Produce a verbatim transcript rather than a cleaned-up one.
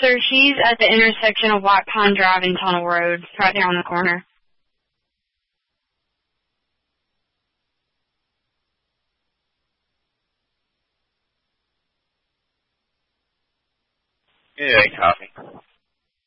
sir. She's at the intersection of White Pine Drive and Tunnel Road, right there on the corner. Yeah, copy.